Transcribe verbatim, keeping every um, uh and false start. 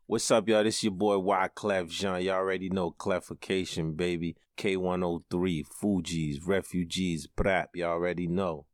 What's up, y'all? This your boy Wyclef Jean. Y'all already know Cleffication, baby. K one oh three, Fugees, Refugees, Brap. Y'all already know.